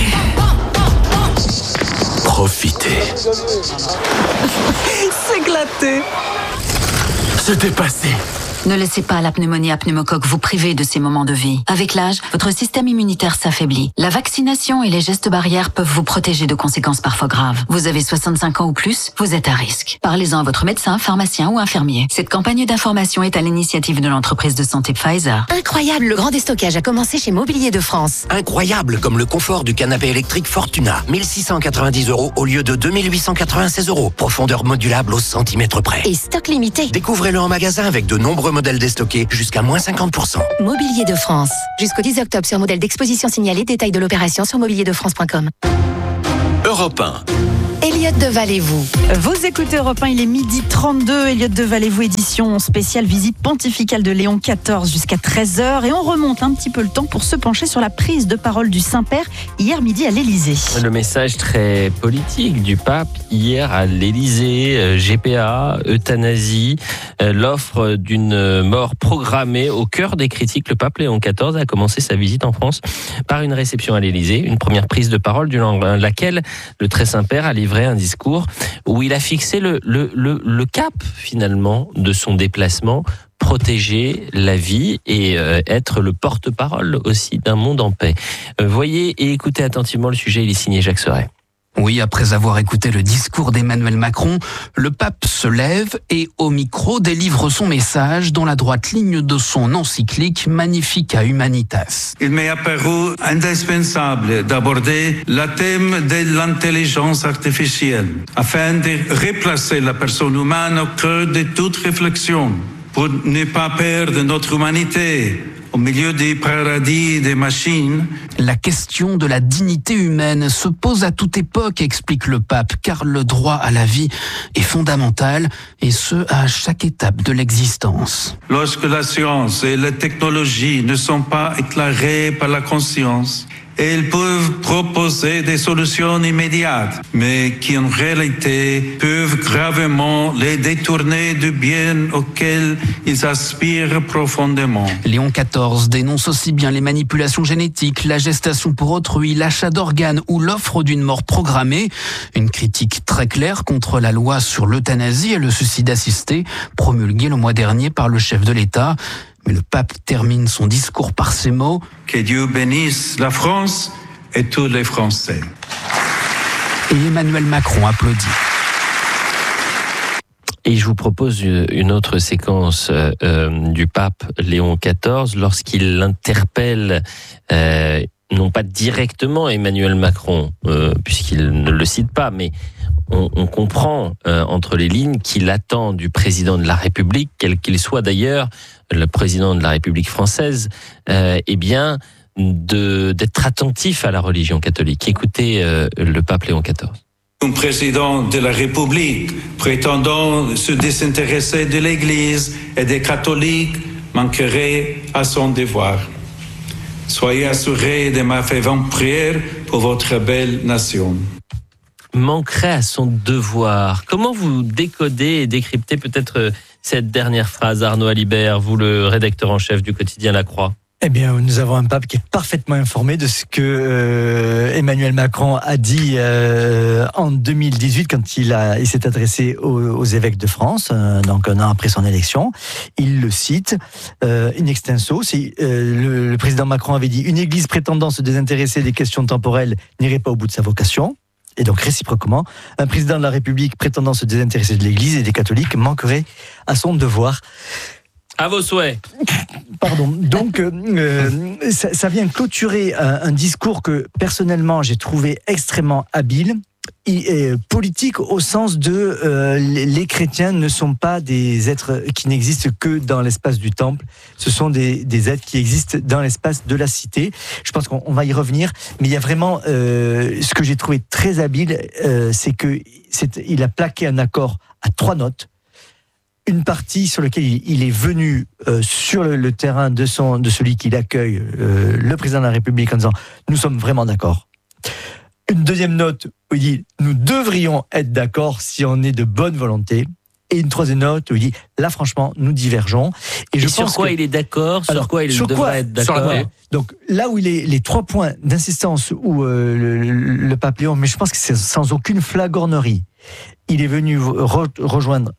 Profitez. S'éclater. Se dépasser. Ne laissez pas la pneumonie à pneumocoque vous priver de ces moments de vie. Avec l'âge, votre système immunitaire s'affaiblit. La vaccination et les gestes barrières peuvent vous protéger de conséquences parfois graves. Vous avez 65 ans ou plus, vous êtes à risque. Parlez-en à votre médecin, pharmacien ou infirmier. Cette campagne d'information est à l'initiative de l'entreprise de santé Pfizer. Incroyable, le grand déstockage a commencé chez Mobilier de France. Incroyable, comme le confort du canapé électrique Fortuna. 1690 € au lieu de 2896 €. Profondeur modulable au centimètre près. Et stock limité. Découvrez-le en magasin avec de nombreux modèles déstockés jusqu'à moins 50%. Mobilier de France. Jusqu'au 10 octobre sur modèle d'exposition signalé. Détail de l'opération sur mobilierdefrance.com. Europe 1. Elliot Deval et vous. Vous écoutez Europe 1, il est 12h32. Elliot Deval et vous, édition spéciale visite pontificale de Léon XIV jusqu'à 13h. Et on remonte un petit peu le temps pour se pencher sur la prise de parole du Saint-Père hier midi à l'Élysée. Le message très politique du pape hier à l'Élysée, GPA, euthanasie, l'offre d'une mort programmée au cœur des critiques. Le pape Léon XIV a commencé sa visite en France par une réception à l'Élysée, une première prise de parole durant laquelle le très Saint-Père a livré un discours où il a fixé le cap finalement de son déplacement, protéger la vie et être le porte-parole aussi d'un monde en paix. Voyez et écoutez attentivement le sujet, il est signé Jacques Serret. Oui, après avoir écouté le discours d'Emmanuel Macron, le pape se lève et, au micro, délivre son message dans la droite ligne de son encyclique Magnificat Humanitas. Il m'est apparu indispensable d'aborder le thème de l'intelligence artificielle afin de replacer la personne humaine au cœur de toute réflexion pour ne pas perdre notre humanité au milieu des paradis des machines. La question de la dignité humaine se pose à toute époque, explique le pape, car le droit à la vie est fondamental, et ce, à chaque étape de l'existence. Lorsque la science et la technologie ne sont pas éclairées par la conscience, elles peuvent proposer des solutions immédiates, mais qui en réalité peuvent gravement les détourner du bien auquel ils aspirent profondément. Léon XIV dénonce aussi bien les manipulations génétiques, la gestation pour autrui, l'achat d'organes ou l'offre d'une mort programmée. Une critique très claire contre la loi sur l'euthanasie et le suicide assisté, promulguée le mois dernier par le chef de l'État. Mais le pape termine son discours par ces mots. Que Dieu bénisse la France et tous les Français. Et Emmanuel Macron applaudit. Et je vous propose une autre séquence du pape Léon XIV lorsqu'il interpelle non pas directement Emmanuel Macron, puisqu'il ne le cite pas, mais on comprend entre les lignes qu'il attend du président de la République, quel qu'il soit d'ailleurs, le président de la République française, eh bien, d'être attentif à la religion catholique. Écoutez le pape Léon XIV. Un président de la République prétendant se désintéresser de l'Église et des catholiques manquerait à son devoir. Soyez assurés de ma fervente prière pour votre belle nation. Manquerait à son devoir. Comment vous décodez et décryptez peut-être cette dernière phrase, Arnaud Alibert, vous le rédacteur en chef du quotidien La Croix? Eh bien, nous avons un pape qui est parfaitement informé de ce que Emmanuel Macron a dit en 2018 quand il s'est adressé aux évêques de France, donc un an après son élection. Il le cite in extenso. Le président Macron avait dit « Une église prétendant se désintéresser des questions temporelles n'irait pas au bout de sa vocation ». Et donc, réciproquement, un président de la République prétendant se désintéresser de l'Église et des catholiques manquerait à son devoir. À vos souhaits. Pardon. Donc, ça vient clôturer un discours que, personnellement, j'ai trouvé extrêmement habile et politique au sens de les chrétiens ne sont pas des êtres qui n'existent que dans l'espace du temple. Ce sont des êtres qui existent dans l'espace de la cité. Je pense qu'on va y revenir. Mais il y a vraiment ce que j'ai trouvé très habile, c'est qu'il a plaqué un accord à 3 notes. Une partie sur laquelle il est venu sur le terrain de celui qui l'accueille, le président de la République, en disant « Nous sommes vraiment d'accord ». Une deuxième note où il dit « Nous devrions être d'accord si on est de bonne volonté ». Et une troisième note où il dit « Là, franchement, nous divergeons ». Et sur quoi il est d'accord ? Sur quoi il devrait être d'accord ? Donc là où les 3 points d'insistance où le pape Léon, mais je pense que c'est sans aucune flagornerie, il est venu rejoindre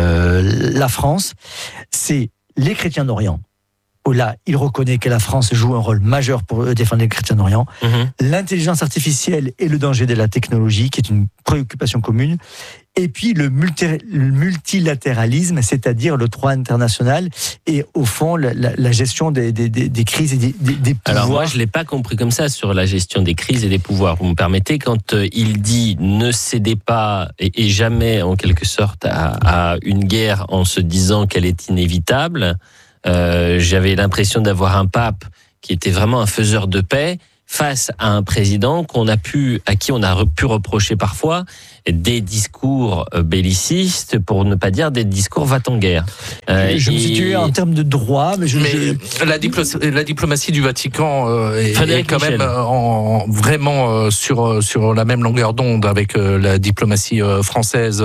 la France, c'est les chrétiens d'Orient. Où là, il reconnaît que la France joue un rôle majeur pour défendre les chrétiens d'Orient. L'intelligence artificielle et le danger de la technologie, qui est une préoccupation commune. Et puis le multilatéralisme, c'est-à-dire le droit international et au fond la gestion des crises et des pouvoirs. Alors moi, je ne l'ai pas compris comme ça sur la gestion des crises et des pouvoirs. Vous me permettez, quand il dit ne cédez pas et jamais en quelque sorte à une guerre en se disant qu'elle est inévitable, j'avais l'impression d'avoir un pape qui était vraiment un faiseur de paix face à un président à qui on a pu reprocher parfois des discours bellicistes, pour ne pas dire des discours va-t-en-guerre. Je me situe en termes de droit, mais la diplomatie du Vatican est quand même vraiment sur la même longueur d'onde avec la diplomatie française,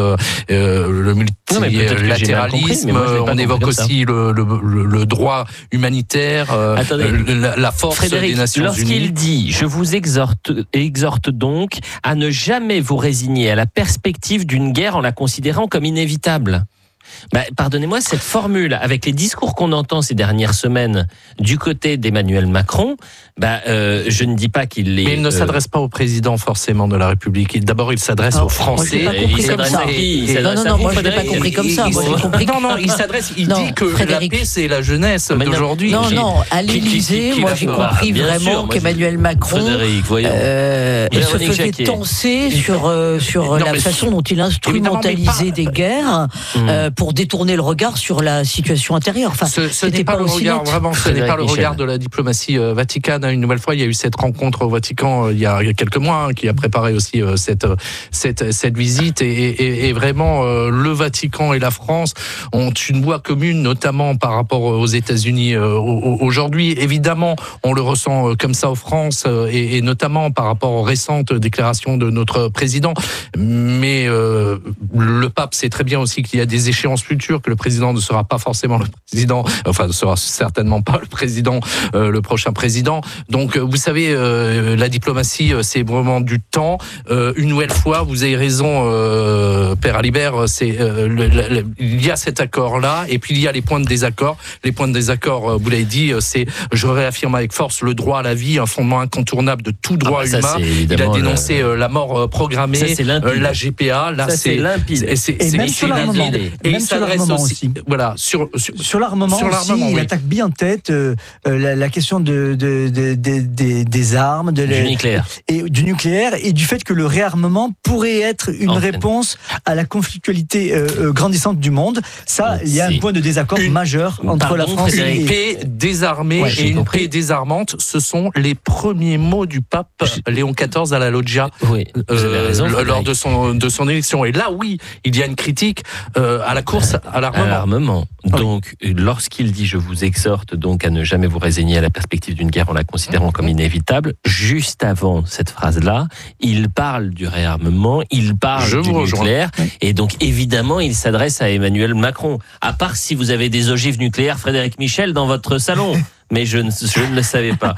le multilatéralisme. On évoque aussi le droit humanitaire, la force Frédéric, des Nations Unies. Lorsqu'il dit, je vous exhorte donc à ne jamais vous résigner à la perspective d'une guerre en la considérant comme inévitable. Pardonnez-moi, cette formule, avec les discours qu'on entend ces dernières semaines du côté d'Emmanuel Macron, je ne dis pas qu'il est... Mais il ne s'adresse pas au président forcément de la République. D'abord, il s'adresse aux Français. Il s'adresse à qui ? Non, moi je ne l'ai pas compris comme ça. Il s'adresse, il dit que Frédéric, la paix, c'est la jeunesse d'aujourd'hui. Non, à l'Élysée, moi j'ai compris vraiment qu'Emmanuel Macron il se faisait tenser sur la façon dont il instrumentalisait des guerres pour détourner le regard sur la situation intérieure. Enfin, ce n'est pas le regard, vraiment, ce n'est pas le regard de la diplomatie vaticane. Une nouvelle fois, il y a eu cette rencontre au Vatican il y a quelques mois qui a préparé aussi cette visite et vraiment le Vatican et la France ont une voix commune, notamment par rapport aux États-Unis aujourd'hui. Évidemment, on le ressent comme ça en France et notamment par rapport aux récentes déclarations de notre président. Mais le pape sait très bien aussi qu'il y a des échéances échéances futures que le président ne sera pas forcément le président, enfin ne sera certainement pas le président, le prochain président. Donc vous savez, la diplomatie, c'est vraiment du temps. Une nouvelle fois, vous avez raison, Père Alibert, il y a cet accord-là, et puis il y a les points de désaccord. Les points de désaccord, vous l'avez dit, c'est, je réaffirme avec force, le droit à la vie, un fondement incontournable de tout droit humain. Il a dénoncé la mort programmée, la GPA. Là, c'est limpide. Et même sur l'armement. Et il s'adresse aussi. Voilà, sur l'armement aussi, il attaque bien en tête la question des armes, du nucléaire. Et du nucléaire, et du fait que le réarmement pourrait être une réponse à la conflictualité grandissante du monde. Ça, il y a un point de désaccord majeur entre la France et... Une paix désarmée et une paix désarmante, ce sont les premiers mots du pape Léon XIV à la Loggia, lors de son élection. Et là, oui, il y a une critique à la course à l'armement. Donc, lorsqu'il dit « je vous exhorte donc à ne jamais vous résigner à la perspective d'une guerre en la considérant comme inévitable », juste avant cette phrase-là, il parle du réarmement, il parle du nucléaire, et donc évidemment, il s'adresse à Emmanuel Macron. À part si vous avez des ogives nucléaires Frédéric Michel dans votre salon. Mais je ne le savais pas.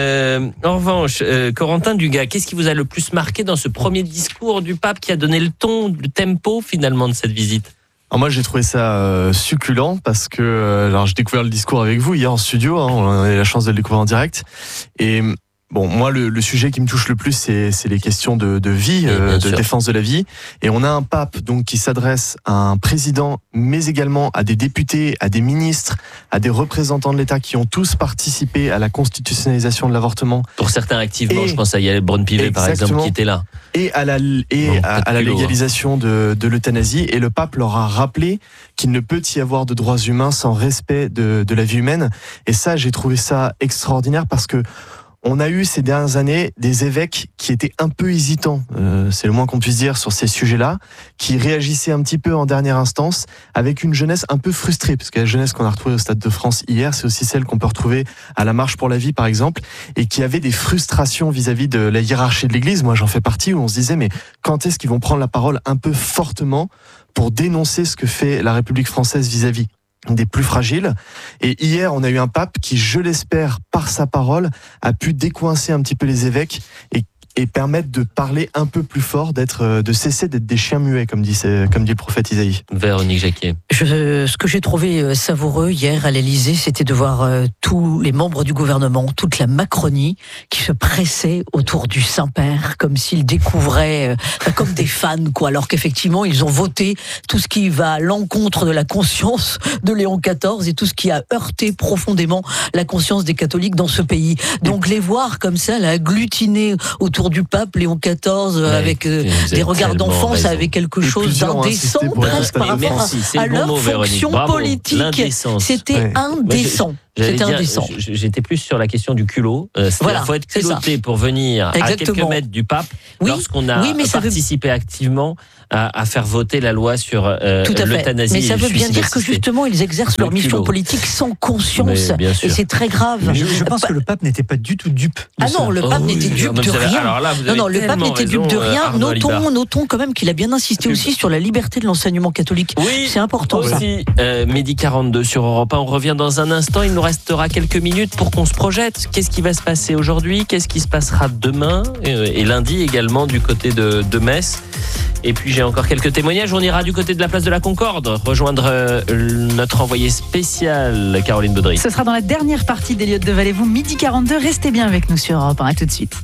En revanche, Corentin Dugas, qu'est-ce qui vous a le plus marqué dans ce premier discours du pape qui a donné le ton, le tempo finalement de cette visite ? Alors moi j'ai trouvé ça succulent parce que alors j'ai découvert le discours avec vous hier en studio, on a eu la chance de le découvrir en direct, et bon, moi, le sujet qui me touche le plus, c'est les questions de vie, de défense de la vie. Et on a un pape donc qui s'adresse à un président, mais également à des députés, à des ministres, à des représentants de l'État qui ont tous participé à la constitutionnalisation de l'avortement. Pour certains activement, je pense à Yael Braun-Pivet par exemple qui était là. Et à la légalisation de l'euthanasie. Et le pape leur a rappelé qu'il ne peut y avoir de droits humains sans respect de la vie humaine. Et ça, j'ai trouvé ça extraordinaire parce que on a eu ces dernières années des évêques qui étaient un peu hésitants, c'est le moins qu'on puisse dire, sur ces sujets-là, qui réagissaient un petit peu en dernière instance, avec une jeunesse un peu frustrée, parce que la jeunesse qu'on a retrouvée au Stade de France hier, c'est aussi celle qu'on peut retrouver à la Marche pour la Vie, par exemple, et qui avait des frustrations vis-à-vis de la hiérarchie de l'Église. Moi, j'en fais partie, où on se disait, mais quand est-ce qu'ils vont prendre la parole un peu fortement pour dénoncer ce que fait la République française vis-à-vis des plus fragiles. Et hier, on a eu un pape qui, je l'espère, par sa parole, a pu décoincer un petit peu les évêques et permettre de parler un peu plus fort, de cesser d'être des chiens muets, comme dit le prophète Isaïe. Véronique Jacquier. Ce que j'ai trouvé savoureux hier à l'Élysée, c'était de voir tous les membres du gouvernement, toute la Macronie, qui se pressaient autour du Saint-Père, comme s'ils découvraient, comme des fans, quoi. Alors qu'effectivement, ils ont voté tout ce qui va à l'encontre de la conscience de Léon XIV et tout ce qui a heurté profondément la conscience des catholiques dans ce pays. Donc les voir comme ça, agglutiner autour du pape Léon XIV avec des regards d'enfant, ça avait quelque chose d'indécent presque par rapport à leur fonction politique. C'était indécent. C'était indécent. J'étais plus sur la question du culot. Il faut être culotté pour venir à quelques mètres du pape lorsqu'on a participé activement à faire voter la loi sur l'euthanasie. Mais ça veut bien dire que justement ils exercent leur mission politique sans conscience, et c'est très grave. Je pense que le pape n'était pas du tout dupe. Ah non, le pape n'était dupe de rien. Non, le pape n'était dupe de rien. Notons quand même qu'il a bien insisté aussi sur la liberté de l'enseignement catholique. Oui, c'est important aussi. Midi 42 sur Europe 1. On revient dans un instant. Il nous restera quelques minutes pour qu'on se projette. Qu'est-ce qui va se passer aujourd'hui? Qu'est-ce qui se passera demain et lundi également du côté de Metz? Et puis j'ai encore quelques témoignages. On ira du côté de la place de la Concorde rejoindre notre envoyé spécial Caroline Baudry. Ce sera dans la dernière partie d'Elliott de Valez-vous, midi 42. Restez bien avec nous sur Europe 1. À tout de suite.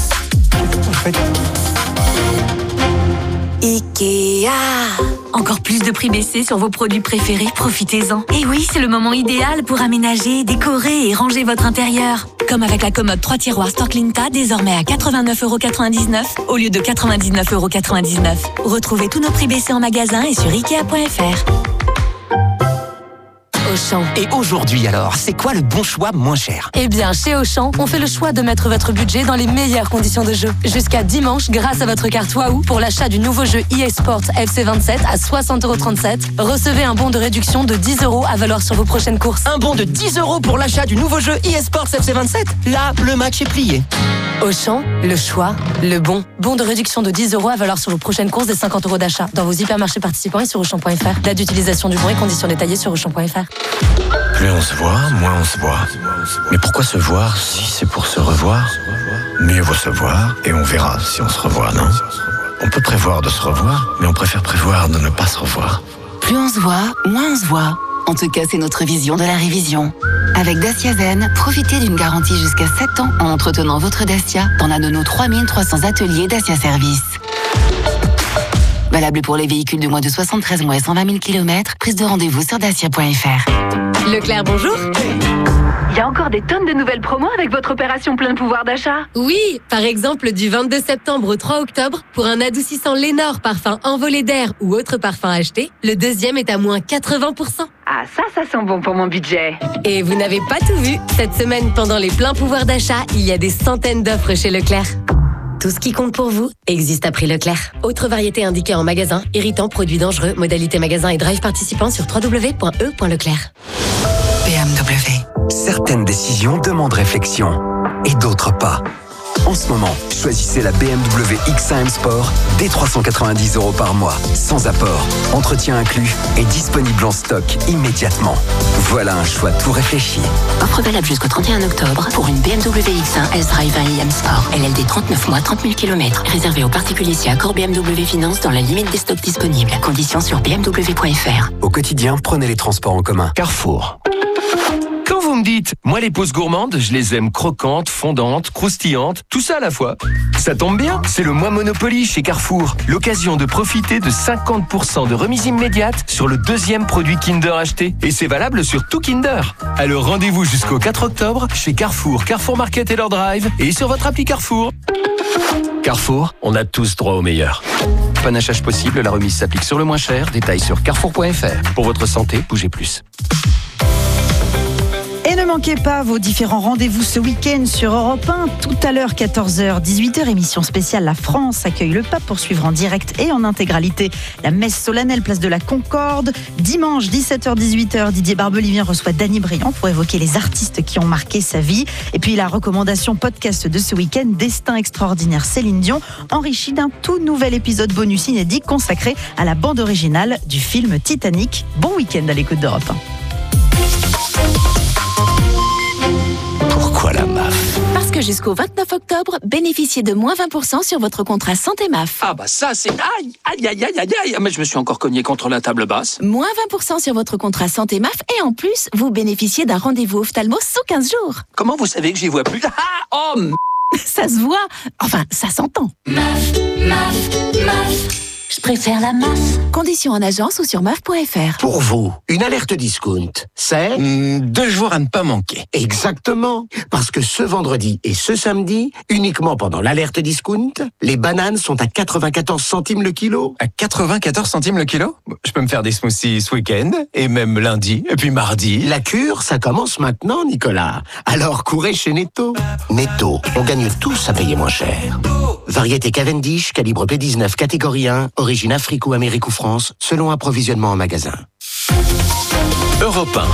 Ikea. Encore plus de prix baissés sur vos produits préférés, profitez-en. Et oui, c'est le moment idéal pour aménager, décorer et ranger votre intérieur. Comme avec la commode 3 tiroirs Storklinta, désormais à 89,99€ au lieu de 99,99€. Retrouvez tous nos prix baissés en magasin et sur Ikea.fr. Auchan. Et aujourd'hui alors, c'est quoi le bon choix moins cher? Eh bien, chez Auchan, on fait le choix de mettre votre budget dans les meilleures conditions de jeu. Jusqu'à dimanche, grâce à votre carte Wahoo, pour l'achat du nouveau jeu EA Sports FC27 à 60,37 €, recevez un bon de réduction de 10 € à valoir sur vos prochaines courses. Un bon de 10 € pour l'achat du nouveau jeu EA Sports FC27? Là, le match est plié. Auchan, le choix, le bon. Bon de réduction de 10 € à valoir sur vos prochaines courses des 50 € d'achat dans vos hypermarchés participants et sur Auchan.fr. Date d'utilisation du bon et conditions détaillées sur Auchan.fr. Plus on se voit, moins on se voit. Mais pourquoi se voir si c'est pour se revoir? Mieux vaut se voir et on verra si on se revoit, non? On peut prévoir de se revoir, mais on préfère prévoir de ne pas se revoir. Plus on se voit, moins on se voit. En tout cas, c'est notre vision de la révision. Avec Dacia Zen, profitez d'une garantie jusqu'à 7 ans en entretenant votre Dacia dans l'un de nos 3300 ateliers Dacia Service. Valable pour les véhicules de moins de 73 mois et 120 000 km. Prise de rendez-vous sur dacia.fr. Leclerc, bonjour. Il y a encore des tonnes de nouvelles promos avec votre opération plein pouvoir d'achat. Oui, par exemple du 22 septembre au 3 octobre, pour un adoucissant Lénore parfum envolé d'air ou autre parfum acheté, le deuxième est à moins 80%. Ah ça sent bon pour mon budget. Et vous n'avez pas tout vu. Cette semaine, pendant les pleins pouvoirs d'achat, il y a des centaines d'offres chez Leclerc. Tout ce qui compte pour vous existe à prix Leclerc. Autre variété indiquée en magasin, irritant, produits dangereux, modalité magasin et drive participant sur www.e.leclerc. BMW. Certaines décisions demandent réflexion et d'autres pas. En ce moment, choisissez la BMW X1 M Sport dès 390 € par mois, sans apport, entretien inclus et disponible en stock immédiatement. Voilà un choix tout réfléchi. Offre valable jusqu'au 31 octobre pour une BMW X1 S-Drive 1 IM Sport. LLD 39 mois, 30 000 km. Réservé aux particuliers si accord BMW Finance dans la limite des stocks disponibles. Conditions sur bmw.fr. Au quotidien, prenez les transports en commun. Carrefour. Quand vous me dites, moi les pauses gourmandes, je les aime croquantes, fondantes, croustillantes, tout ça à la fois. Ça tombe bien, c'est le mois Monopoly chez Carrefour. L'occasion de profiter de 50% de remise immédiate sur le deuxième produit Kinder acheté. Et c'est valable sur tout Kinder. Alors rendez-vous jusqu'au 4 octobre chez Carrefour, Carrefour Market et leur drive et sur votre appli Carrefour. Carrefour, on a tous droit au meilleur. Panachage possible, la remise s'applique sur le moins cher. Détails sur carrefour.fr. Pour votre santé, bougez plus. Et ne manquez pas vos différents rendez-vous ce week-end sur Europe 1. Tout à l'heure, 14h, 18h, émission spéciale La France accueille le pape pour suivre en direct et en intégralité la messe solennelle place de la Concorde. Dimanche, 17h, 18h, Didier Barbelivien reçoit Dany Briand pour évoquer les artistes qui ont marqué sa vie. Et puis la recommandation podcast de ce week-end, Destin extraordinaire Céline Dion, enrichi d'un tout nouvel épisode bonus inédit consacré à la bande originale du film Titanic. Bon week-end à l'écoute d'Europe 1. Pourquoi la MAF? Parce que jusqu'au 29 octobre, bénéficiez de moins 20% sur votre contrat santé MAF. Ah bah ça c'est... Aïe. Mais je me suis encore cogné contre la table basse. Moins 20% sur votre contrat santé MAF et en plus, vous bénéficiez d'un rendez-vous ophtalmo sous 15 jours. Comment vous savez que j'y vois plus? Ça se voit. Enfin, ça s'entend. MAF. Je préfère la MAF. Conditions en agence ou sur MAF.fr. Pour vous, une alerte discount, c'est 2 jours à ne pas manquer. Exactement. Parce que ce vendredi et ce samedi, uniquement pendant l'alerte discount, les bananes sont à 94 centimes le kilo. À 94 centimes le kilo? Je peux me faire des smoothies ce week-end, et même lundi, et puis mardi. La cure, ça commence maintenant, Nicolas. Alors courez chez Netto. Netto, on gagne tous à payer moins cher. Variété Cavendish, calibre P19, catégorie 1, origine Afrique ou Amérique ou France, selon approvisionnement en magasin. Europe 1.